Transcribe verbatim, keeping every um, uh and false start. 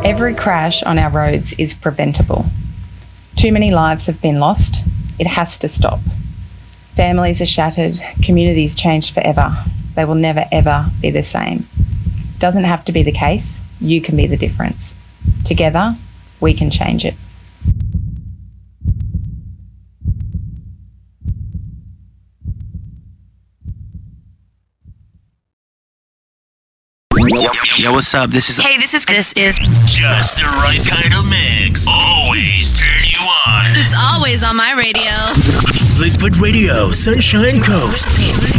Every crash on our roads is preventable. Too many lives have been lost. It has to stop. Families are shattered, communities changed forever. They will never ever be the same. Doesn't have to be the case. You can be the difference. Together, we can change it. Yo, what's up? This is... Hey, this is... This is... Just the right kind of mix. Always turn you on. It's always on my radio. Liquid Radio, Sunshine Coast.